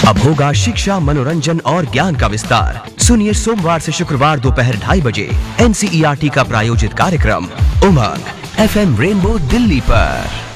अब होगा शिक्षा, मनोरंजन और ज्ञान का विस्तार। सुनिए सोमवार से शुक्रवार दोपहर 2:30 बजे NCERT का प्रायोजित कार्यक्रम उमंग FM रेनबो दिल्ली पर।